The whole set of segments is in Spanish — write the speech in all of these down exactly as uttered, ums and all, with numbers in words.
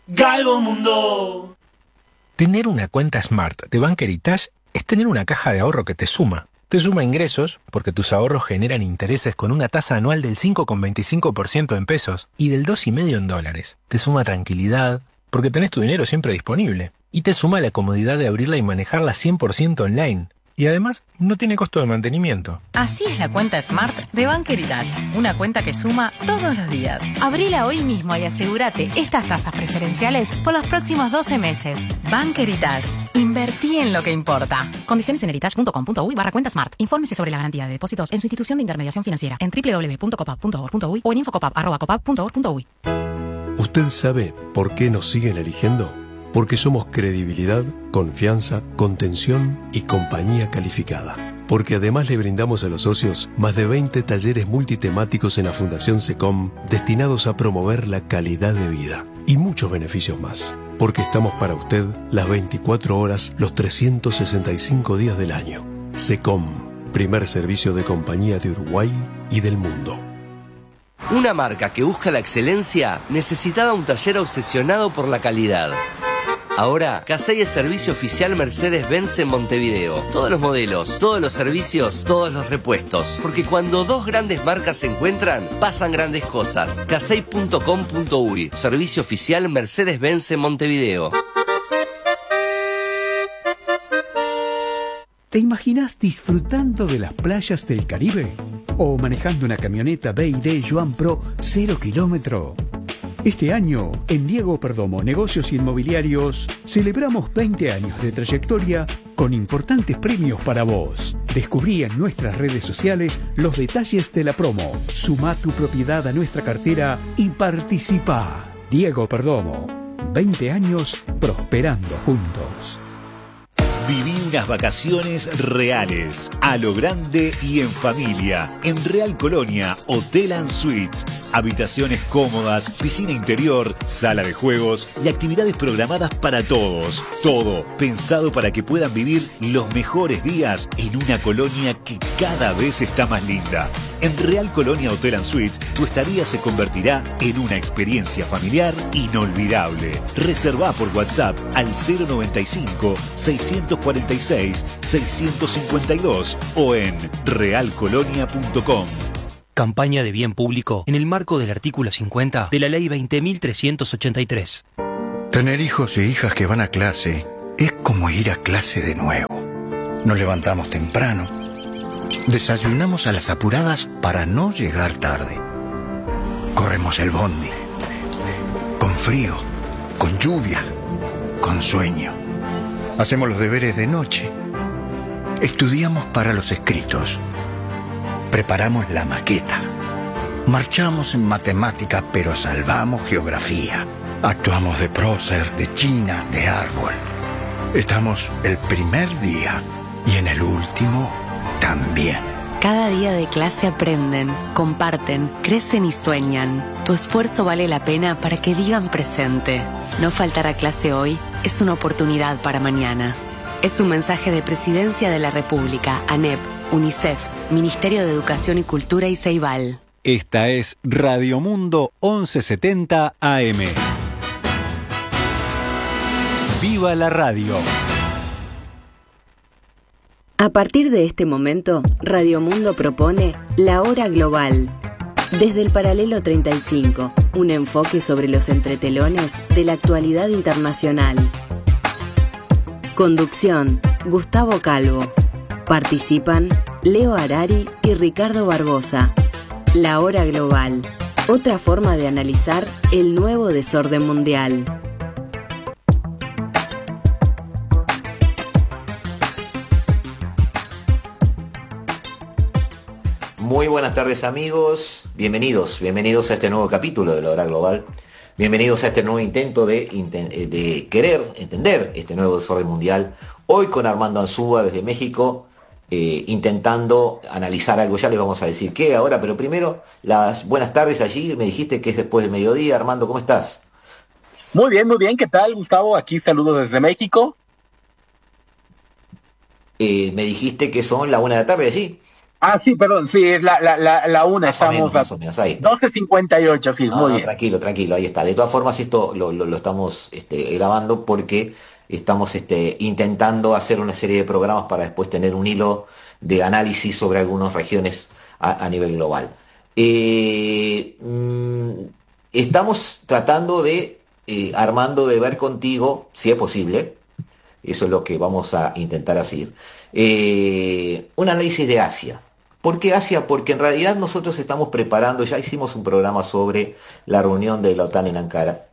Galgo Mundo. Tener una cuenta Smart de Bank Heritage es tener una caja de ahorro que te suma. Te suma ingresos porque tus ahorros generan intereses con una tasa anual del cinco coma veinticinco por ciento en pesos y del dos coma cinco por ciento en dólares. Te suma tranquilidad porque tenés tu dinero siempre disponible. Y te suma la comodidad de abrirla y manejarla cien por ciento online. Y además, no tiene costo de mantenimiento. Así es la cuenta Smart de Bank Heritage. Una cuenta que suma todos los días. Abrila hoy mismo y asegúrate estas tasas preferenciales por los próximos doce meses. Bank Heritage. Invertí en lo que importa. Condiciones en heritage.com.uy barra cuenta Smart. Infórmese sobre la garantía de depósitos en su institución de intermediación financiera en doble u doble u doble u punto copap punto org punto uy o en infocopap arroba copap punto org punto uy. ¿Usted sabe por qué nos siguen eligiendo? Porque somos credibilidad, confianza, contención y compañía calificada. Porque además le brindamos a los socios más de veinte talleres multitemáticos en la Fundación SECOM destinados a promover la calidad de vida y muchos beneficios más. Porque estamos para usted las veinticuatro horas, los trescientos sesenta y cinco días del año. SECOM, primer servicio de compañía de Uruguay y del mundo. Una marca que busca la excelencia necesitaba un taller obsesionado por la calidad. Ahora, Casey es servicio oficial Mercedes-Benz en Montevideo. Todos los modelos, todos los servicios, todos los repuestos. Porque cuando dos grandes marcas se encuentran, pasan grandes cosas. casey punto com punto uy. Servicio oficial Mercedes-Benz en Montevideo. ¿Te imaginas disfrutando de las playas del Caribe? ¿O manejando una camioneta B y D Joan Pro cero kilómetro? Este año, en Diego Perdomo Negocios Inmobiliarios, celebramos veinte años de trayectoria con importantes premios para vos. Descubrí en nuestras redes sociales los detalles de la promo. Sumá tu propiedad a nuestra cartera y participá. Diego Perdomo, veinte años prosperando juntos. Viví unas vacaciones reales, a lo grande y en familia, en Real Colonia Hotel and Suites. Habitaciones cómodas, piscina interior, sala de juegos y actividades programadas para todos. Todo pensado para que puedan vivir los mejores días en una colonia que cada vez está más linda. En Real Colonia Hotel and Suites, tu estadía se convertirá en una experiencia familiar inolvidable. Reservá por WhatsApp al cero noventa y cinco, seiscientos cuarenta y seis, seiscientos cincuenta y dos o en real colonia punto com. Campaña de bien público en el marco del artículo cincuenta de la Ley veinte mil trescientos ochenta y tres. Tener hijos e hijas que van a clase es como ir a clase de nuevo. Nos levantamos temprano, desayunamos a las apuradas para no llegar tarde. Corremos el bondi, con frío, con lluvia, con sueño. Hacemos los deberes de noche. Estudiamos para los escritos. Preparamos la maqueta. Marchamos en matemática, pero salvamos geografía. Actuamos de prócer, de china, de árbol. Estamos el primer día y en el último también. Cada día de clase aprenden, comparten, crecen y sueñan. Tu esfuerzo vale la pena para que digan presente. No faltar a clase hoy es una oportunidad para mañana. Es un mensaje de Presidencia de la República, ANEP, UNICEF, Ministerio de Educación y Cultura y Ceibal. Esta es Radio Mundo once setenta A M. ¡Viva la radio! A partir de este momento, Radio Mundo propone La Hora Global. Desde el paralelo treinta y cinco, un enfoque sobre los entretelones de la actualidad internacional. Conducción, Gustavo Calvo. Participan Leo Harari y Ricardo Barbosa. La Hora Global, otra forma de analizar el nuevo desorden mundial. Muy buenas tardes amigos, bienvenidos, bienvenidos a este nuevo capítulo de La Hora Global, bienvenidos a este nuevo intento de, de querer entender este nuevo desorden mundial, hoy con Armando Ansúa desde México, eh, intentando analizar algo, ya les vamos a decir qué ahora, pero primero las buenas tardes allí, me dijiste que es después del mediodía. Armando, ¿cómo estás? Muy bien, muy bien, ¿qué tal Gustavo? Aquí saludos desde México. Eh, me dijiste que son la una de la tarde allí. Ah, sí, perdón, sí, es la, la, la, la una, más estamos o menos, más o menos, ahí está. doce cincuenta y ocho, sí, No, muy no, bien. tranquilo, tranquilo, ahí está. De todas formas, esto lo, lo, lo estamos este, grabando porque estamos este, intentando hacer una serie de programas para después tener un hilo de análisis sobre algunas regiones a, a nivel global. Eh, mm, estamos tratando de, eh, Armando, de ver contigo, si es posible, eso es lo que vamos a intentar hacer, eh, un análisis de Asia. ¿Por qué Asia? Porque en realidad nosotros estamos preparando, ya hicimos un programa sobre la reunión de la OTAN en Ankara.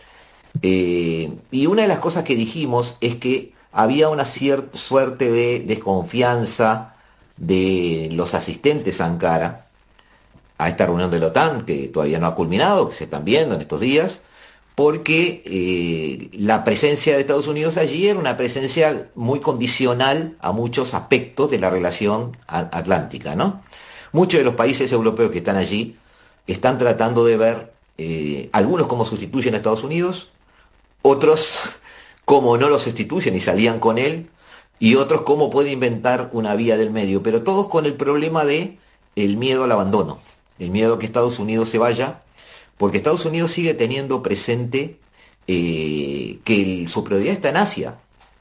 Eh, y una de las cosas que dijimos es que había una cierta suerte de desconfianza de los asistentes a Ankara, a esta reunión de la OTAN, que todavía no ha culminado, que se están viendo en estos días, porque eh, la presencia de Estados Unidos allí era una presencia muy condicional a muchos aspectos de la relación atlántica, ¿no? Muchos de los países europeos que están allí están tratando de ver, eh, algunos cómo sustituyen a Estados Unidos, otros cómo no lo sustituyen y salían con él, y otros cómo puede inventar una vía del medio, pero todos con el problema de el miedo al abandono, el miedo a que Estados Unidos se vaya, porque Estados Unidos sigue teniendo presente eh, que el, su prioridad está en Asia.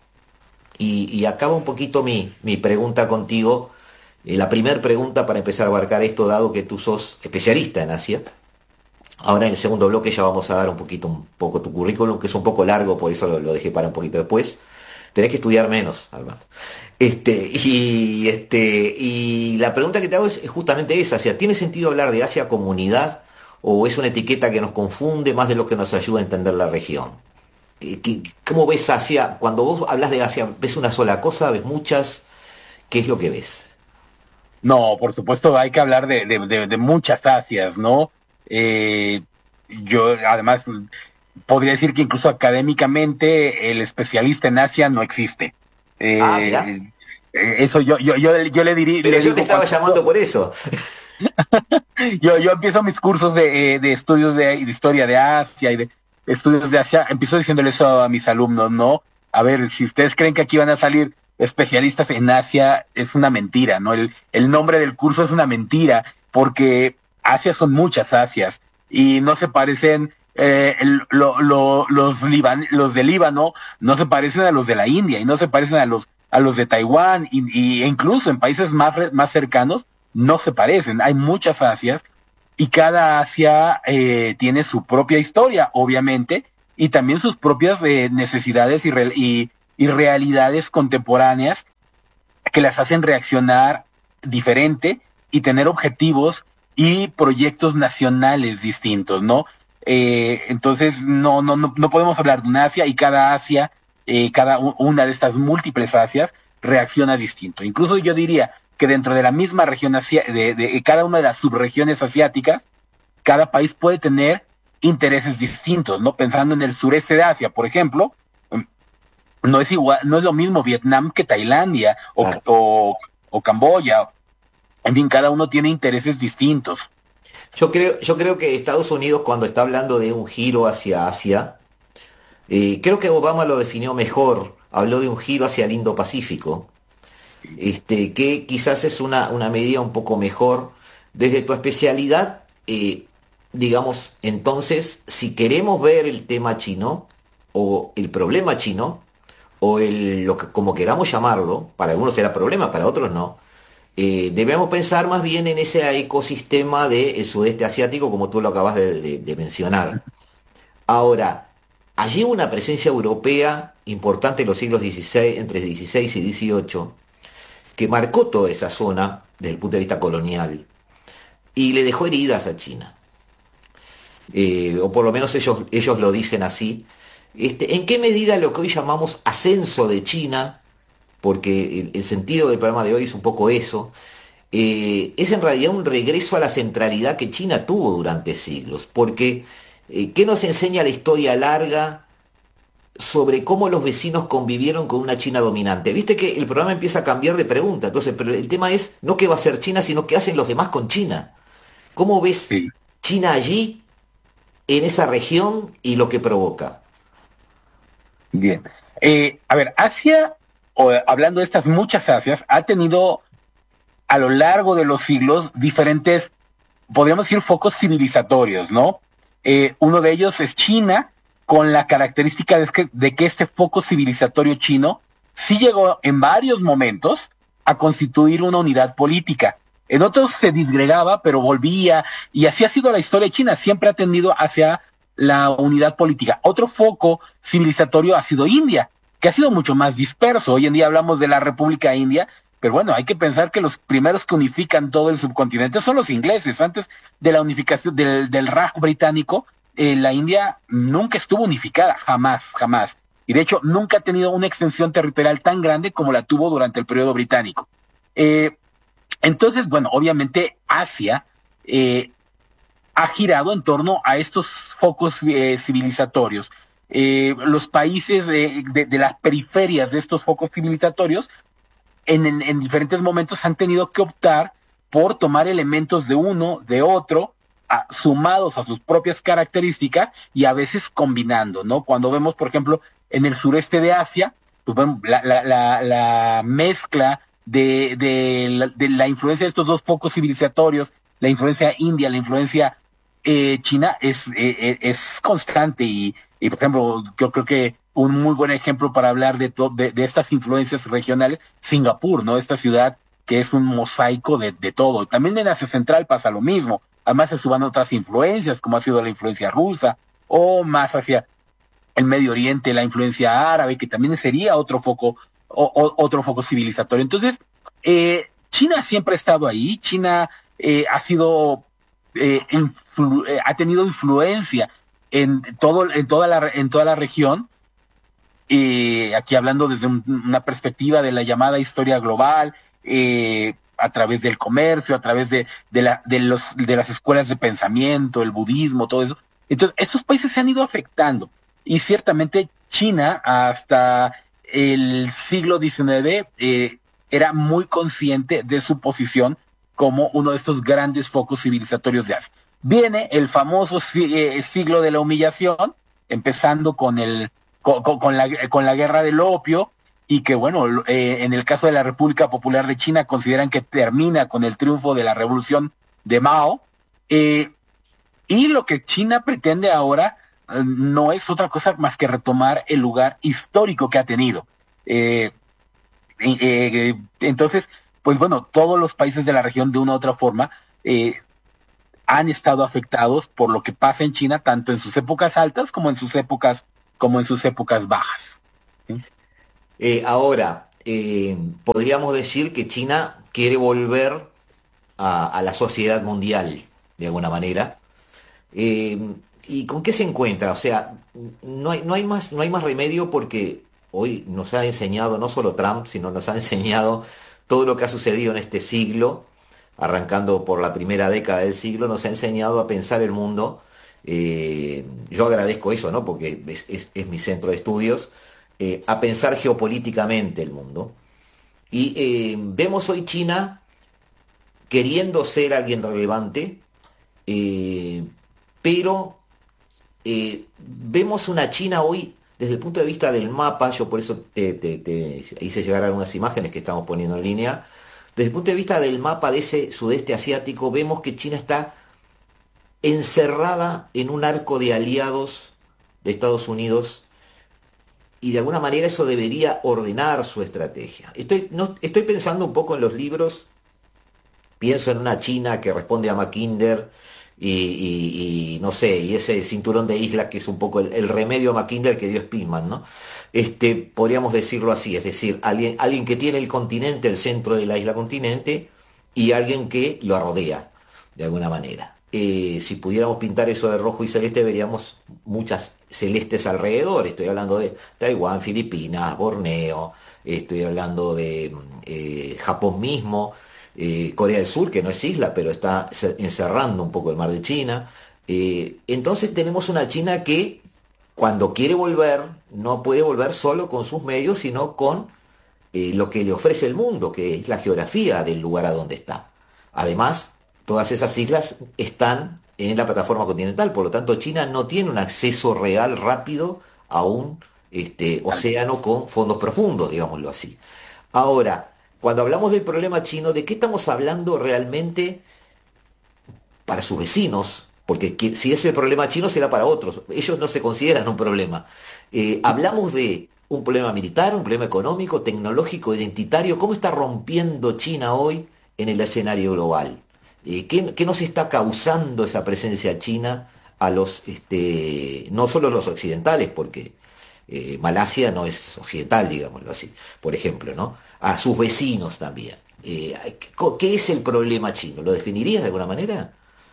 Y, y acaba un poquito mi, mi pregunta contigo, eh, la primera pregunta para empezar a abarcar esto, dado que tú sos especialista en Asia. Ahora en el segundo bloque ya vamos a dar un poquito, un poco tu currículum, que es un poco largo, por eso lo, lo dejé para un poquito después. Tenés que estudiar menos, Armando. Este, y, este, y la pregunta que te hago es, es justamente esa, o sea, ¿tiene sentido hablar de Asia comunidad? ¿O es una etiqueta que nos confunde más de lo que nos ayuda a entender la región? ¿Cómo ves Asia? Cuando vos hablas de Asia, ¿ves una sola cosa? ¿Ves muchas? ¿Qué es lo que ves? No, por supuesto hay que hablar de, de, de, de muchas Asias, ¿no? Eh, yo además podría decir que incluso académicamente el especialista en Asia no existe. Eh, ah, mira. Eso yo, yo, yo, yo le diría... Pero le yo te estaba llamando por eso. yo, yo empiezo mis cursos de, de estudios de, de historia de Asia y de estudios de Asia, empiezo diciéndole eso a mis alumnos, ¿no? A ver, si ustedes creen que aquí van a salir especialistas en Asia, es una mentira, ¿no? El, el nombre del curso es una mentira, porque Asia son muchas Asias, y no se parecen, eh, el, lo, lo, los, Liban, los de Líbano no se parecen a los de la India, y no se parecen a los, a los de Taiwán, y, y incluso en países más, más cercanos, no se parecen. Hay muchas Asias y cada Asia eh, tiene su propia historia, obviamente, y también sus propias eh, necesidades y, re y, y realidades contemporáneas que las hacen reaccionar diferente y tener objetivos y proyectos nacionales distintos, ¿no? Eh, entonces no, no, no, no podemos hablar de una Asia, y cada Asia, eh, cada una de estas múltiples Asias reacciona distinto. Incluso yo diría que dentro de la misma región asia, de, de cada una de las subregiones asiáticas, cada país puede tener intereses distintos, ¿no? Pensando en el sureste de Asia, por ejemplo, no es igual, no es lo mismo Vietnam que Tailandia o, ah. o, o Camboya. En fin, cada uno tiene intereses distintos. Yo creo, yo creo que Estados Unidos, cuando está hablando de un giro hacia Asia, eh, creo que Obama lo definió mejor, habló de un giro hacia el Indo-Pacífico. Este, que quizás es una, una medida un poco mejor. Desde tu especialidad, eh, digamos, entonces, si queremos ver el tema chino, o el problema chino, o el, lo que, como queramos llamarlo, para algunos será problema, para otros no, eh, debemos pensar más bien en ese ecosistema del sudeste asiático, como tú lo acabas de, de, de mencionar. Ahora, allí hubo una presencia europea importante en los siglos dieciséis, entre dieciséis y dieciocho, que marcó toda esa zona desde el punto de vista colonial y le dejó heridas a China. Eh, o por lo menos ellos, ellos lo dicen así. Este, ¿En qué medida lo que hoy llamamos ascenso de China, porque el, el sentido del programa de hoy es un poco eso, eh, es en realidad un regreso a la centralidad que China tuvo durante siglos? Porque, eh, ¿qué nos enseña la historia larga sobre cómo los vecinos convivieron con una China dominante? Viste que el programa empieza a cambiar de pregunta, entonces, pero el tema es no qué va a hacer China, sino qué hacen los demás con China. ¿Cómo ves sí. China allí, en esa región, y lo que provoca? Bien. Eh, a ver, Asia, o, hablando de estas muchas Asias, ha tenido a lo largo de los siglos diferentes, podríamos decir, focos civilizatorios, ¿no? Eh, uno de ellos es China, con la característica de que, de que este foco civilizatorio chino sí llegó en varios momentos a constituir una unidad política. En otros se disgregaba, pero volvía, y así ha sido la historia de China, siempre ha tendido hacia la unidad política. Otro foco civilizatorio ha sido India, que ha sido mucho más disperso. Hoy en día hablamos de la República India, pero bueno, hay que pensar que los primeros que unifican todo el subcontinente son los ingleses. Antes de la unificación del, del Raj británico, eh, la India nunca estuvo unificada, jamás, jamás. Y de hecho, nunca ha tenido una extensión territorial tan grande como la tuvo durante el periodo británico. Eh, entonces, bueno, obviamente Asia eh, ha girado en torno a estos focos eh, civilizatorios. Eh, los países de, de, de las periferias de estos focos civilizatorios en, en, en diferentes momentos han tenido que optar por tomar elementos de uno, de otro, a, sumados a sus propias características y a veces combinando, ¿no? Cuando vemos, por ejemplo, en el sureste de Asia, pues vemos la, la, la, la mezcla de, de, la, de la influencia de estos dos focos civilizatorios, la influencia india, la influencia eh, china, es, eh, es constante y, y, por ejemplo, yo creo que un muy buen ejemplo para hablar de, to, de, de estas influencias regionales, Singapur, ¿no? Esta ciudad que es un mosaico de, de todo. También en Asia Central pasa lo mismo. Además se suban otras influencias, como ha sido la influencia rusa, o más hacia el Medio Oriente, la influencia árabe, que también sería otro foco, o, o, otro foco civilizatorio. Entonces, eh, China siempre ha estado ahí. China eh, ha sido, eh, influ, eh, ha tenido influencia en todo, en toda la, en toda la región. Eh, aquí hablando desde un, una perspectiva de la llamada historia global, eh, a través del comercio, a través de, de, la, de, los, de las escuelas de pensamiento, el budismo, todo eso. Entonces, estos países se han ido afectando. Y ciertamente China, hasta el siglo diecinueve, eh, era muy consciente de su posición como uno de estos grandes focos civilizatorios de Asia. Viene el famoso eh, siglo de la humillación, empezando con el con, con, con, la, con la guerra del opio, y que bueno, eh, en el caso de la República Popular de China consideran que termina con el triunfo de la revolución de Mao, eh, y lo que China pretende ahora eh, no es otra cosa más que retomar el lugar histórico que ha tenido. Eh, eh, entonces, pues bueno, todos los países de la región de una u otra forma eh, han estado afectados por lo que pasa en China, tanto en sus épocas altas como en sus épocas, como en sus épocas bajas. ¿Sí? Eh, ahora, eh, podríamos decir que China quiere volver a, a la sociedad mundial, de alguna manera. Eh, ¿Y con qué se encuentra? O sea, no hay, no hay más, no hay más remedio porque hoy nos ha enseñado, no solo Trump, sino nos ha enseñado todo lo que ha sucedido en este siglo, arrancando por la primera década del siglo, nos ha enseñado a pensar el mundo. Eh, yo agradezco eso, ¿no? Porque es, es, es mi centro de estudios. Eh, a pensar geopolíticamente el mundo. Y eh, vemos hoy China queriendo ser alguien relevante, eh, pero eh, vemos una China hoy desde el punto de vista del mapa, yo por eso te, te, te hice llegar algunas imágenes que estamos poniendo en línea. Desde el punto de vista del mapa de ese sudeste asiático, vemos que China está encerrada en un arco de aliados de Estados Unidos, y de alguna manera eso debería ordenar su estrategia. Estoy, no, estoy pensando un poco en los libros, pienso en una China que responde a Mackinder y, y, y no sé, y ese cinturón de islas que es un poco el, el remedio a Mackinder que dio Spillman, ¿no? Este, podríamos decirlo así, es decir, alguien, alguien que tiene el continente, el centro de la isla continente, y alguien que lo rodea, de alguna manera. Eh, si pudiéramos pintar eso de rojo y celeste, veríamos muchas celestes alrededor. Estoy hablando de Taiwán, Filipinas, Borneo, estoy hablando de eh, Japón mismo, eh, Corea del Sur, que no es isla, pero está encerrando un poco el mar de China. Eh, entonces tenemos una China que cuando quiere volver, no puede volver solo con sus medios, sino con eh, lo que le ofrece el mundo, que es la geografía del lugar a donde está. Además, todas esas islas están en la plataforma continental, por lo tanto China no tiene un acceso real rápido a un este, océano con fondos profundos, digámoslo así. Ahora, cuando hablamos del problema chino, ¿de qué estamos hablando realmente para sus vecinos? Porque que, si es el problema chino será para otros. Ellos no se consideran un problema. Eh, hablamos de un problema militar, un problema económico, tecnológico, identitario. ¿Cómo está rompiendo China hoy en el escenario global? Eh, ¿qué, ¿Qué nos está causando esa presencia china a los, este, no solo los occidentales, porque eh, Malasia no es occidental, digámoslo así, por ejemplo, ¿no? A sus vecinos también. Eh, ¿Qué es el problema chino? ¿Lo definirías de alguna manera?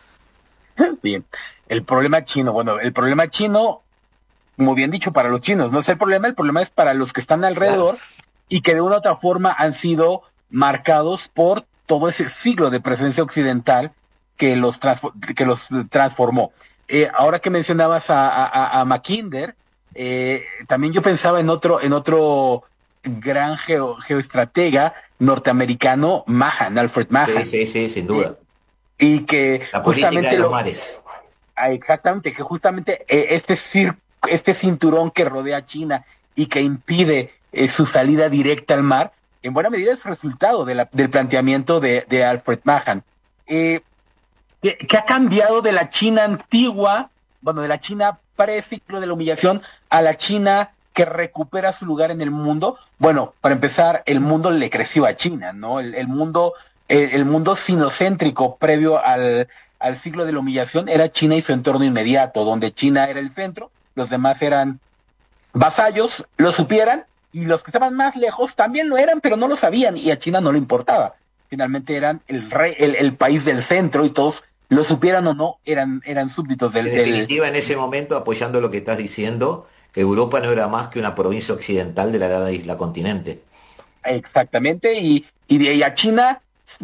Bien, el problema chino, bueno, el problema chino, muy bien dicho, para los chinos, no es el problema, el problema es para los que están alrededor, claro, y que de una u otra forma han sido marcados por todo ese siglo de presencia occidental que los, que los transformó. Eh, ahora que mencionabas a, a, a Mackinder, eh, también yo pensaba en otro, en otro gran geo, geoestratega norteamericano, Mahan, Alfred Mahan. Sí, sí, sí, sin duda. Y, y que la política justamente de los lo, mares. Ah, exactamente, que justamente eh, este cir, este cinturón que rodea a China y que impide eh, su salida directa al mar, en buena medida es resultado de la, del planteamiento de, de Alfred Mahan. Eh, que, que ha cambiado de la China antigua, bueno, de la China pre-ciclo de la humillación a la China que recupera su lugar en el mundo. Bueno, para empezar, el mundo le creció a China, ¿no? El, el mundo, el, el mundo sinocéntrico previo al, al siglo de la humillación era China y su entorno inmediato, donde China era el centro, los demás eran vasallos, lo supieran, y los que estaban más lejos también lo eran, pero no lo sabían, y a China no le importaba. Finalmente eran el rey, el, el país del centro, y todos, lo supieran o no, eran, eran súbditos del... En definitiva, del... en ese momento, apoyando lo que estás diciendo, Europa no era más que una provincia occidental de la gran isla continente. Exactamente, y, y de ahí a China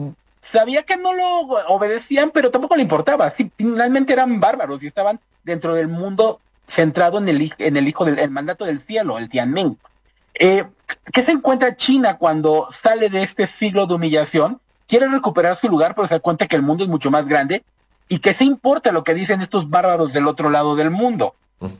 sabía que no lo obedecían, pero tampoco le importaba. Sí, finalmente eran bárbaros y estaban dentro del mundo centrado en el, en el hijo del el mandato del cielo, el Tianmen. Eh, ¿Qué se encuentra China cuando sale de este siglo de humillación? Quiere recuperar su lugar, pero se da cuenta que el mundo es mucho más grande y que se importa lo que dicen estos bárbaros del otro lado del mundo.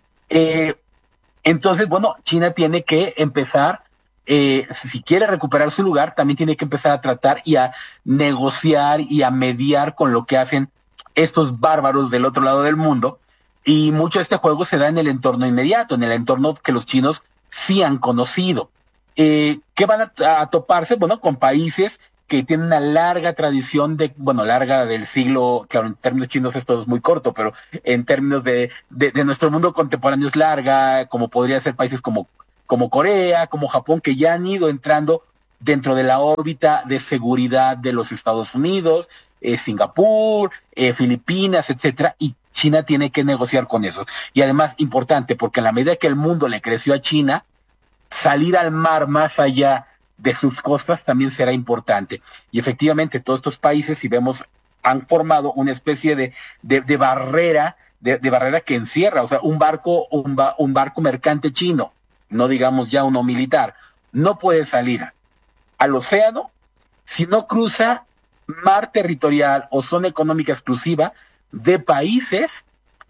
Eh, entonces, bueno, China tiene que empezar, eh, si quiere recuperar su lugar, también tiene que empezar a tratar y a negociar y a mediar con lo que hacen estos bárbaros del otro lado del mundo. Y mucho de este juego se da en el entorno inmediato, en el entorno que los chinos sí han conocido. Eh, ¿Qué van a, a toparse? Bueno, con países que tienen una larga tradición de, bueno, larga del siglo, claro, en términos chinos esto es muy corto, pero en términos de, de, de nuestro mundo contemporáneo es larga, como podría ser países como, como Corea, como Japón, que ya han ido entrando dentro de la órbita de seguridad de los Estados Unidos, eh, Singapur, eh, Filipinas, etcétera, y China tiene que negociar con eso. Y además, importante, porque en la medida que el mundo le creció a China, salir al mar más allá de sus costas también será importante. Y efectivamente, todos estos países, si vemos, han formado una especie de, de, de barrera, de, de barrera que encierra, o sea, un barco, un, ba, un barco mercante chino, no digamos ya uno militar, no puede salir al océano si no cruza mar territorial o zona económica exclusiva de países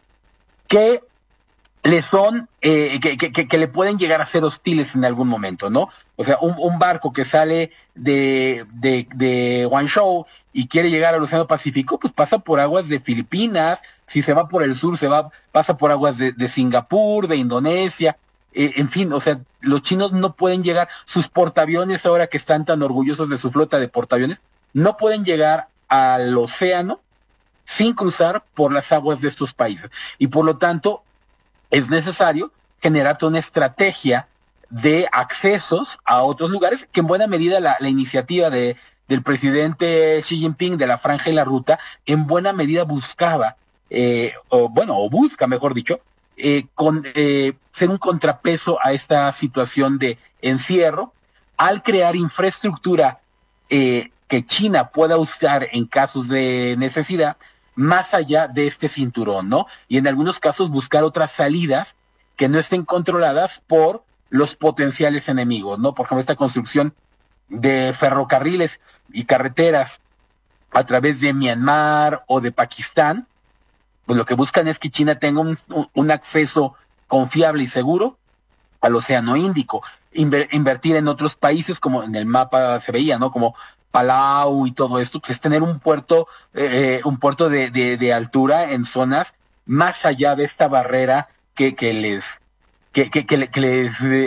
que le son, eh, que, que, que le pueden llegar a ser hostiles en algún momento, ¿no? O sea, un, un barco que sale de, de, de Guangzhou y quiere llegar al Océano Pacífico, pues pasa por aguas de Filipinas, si se va por el sur, se va, pasa por aguas de, de Singapur, de Indonesia, eh, en fin, o sea, los chinos no pueden llegar, sus portaaviones ahora que están tan orgullosos de su flota de portaaviones, no pueden llegar al océano sin cruzar por las aguas de estos países. Y por lo tanto, es necesario generar una estrategia de accesos a otros lugares, que en buena medida la, la iniciativa de, del presidente Xi Jinping de la Franja y la Ruta, en buena medida buscaba, eh, o bueno, o busca, mejor dicho, eh, con, eh, ser un contrapeso a esta situación de encierro, al crear infraestructura eh, que China pueda usar en casos de necesidad, más allá de este cinturón, ¿no? Y en algunos casos buscar otras salidas que no estén controladas por los potenciales enemigos, ¿no? Por ejemplo, esta construcción de ferrocarriles y carreteras a través de Myanmar o de Pakistán, pues lo que buscan es que China tenga un, un acceso confiable y seguro al Océano Índico, Inver, invertir en otros países, como en el mapa se veía, ¿no? Como Palau y todo esto, pues es tener un puerto, eh, un puerto de, de, de altura en zonas más allá de esta barrera que, que les, que, que, que, que les